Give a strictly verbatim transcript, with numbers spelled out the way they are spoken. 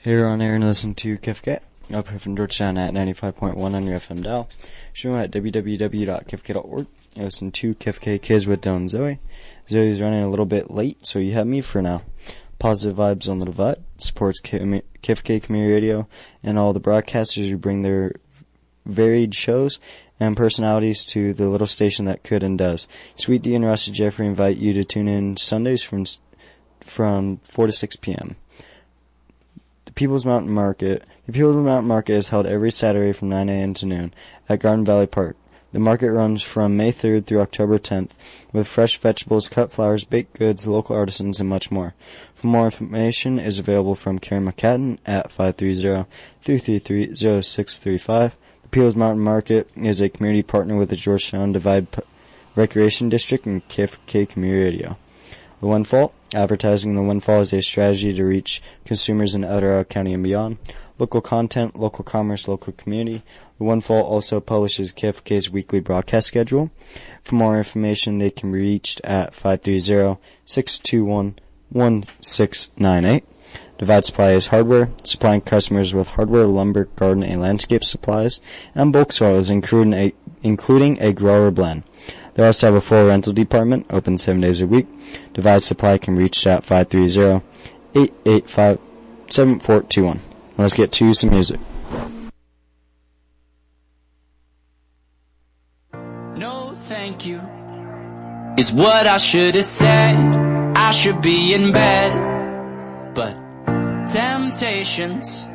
Here on air and listen to K F K, up here from Georgetown at ninety-five point one on your F M dial. Show at w w w dot k f k dot org. Listen to K F K Kids with Dylan and Zoe. Zoe's running a little bit late, so you have me for now. Positive vibes on the divide. Supports K F K Community Radio and all the broadcasters who bring their varied shows and personalities to the little station that could and does. Sweet D and Rusty Jeffrey invite you to tune in Sundays from from four to six p.m. The People's Mountain Market. The People's Mountain Market is held every Saturday from nine a.m. to noon at Garden Valley Park. The market runs from May third through October tenth with fresh vegetables, cut flowers, baked goods, local artisans, and much more. For more information is available from Karen McCatton at five three zero, three three three, zero six three five. The People's Mountain Market is a community partner with the Georgetown Divide P- Recreation District and K F K Community Radio. The Windfall. Advertising the Windfall is a strategy to reach consumers in Eldorado County and beyond. Local content, local commerce, local community. The Windfall also publishes K F K's weekly broadcast schedule. For more information, they can be reached at five three zero, six two one, one six nine eight. Divide Supply is hardware, supplying customers with hardware, lumber, garden, and landscape supplies, and bulk soils, including a, including a grower blend. They also have a full rental department, open seven days a week. Divide Supply can be reached at five three zero, eight eight five, seven four two one. Let's get to some music. No, thank you is what I should have said. I should be in bed, but temptations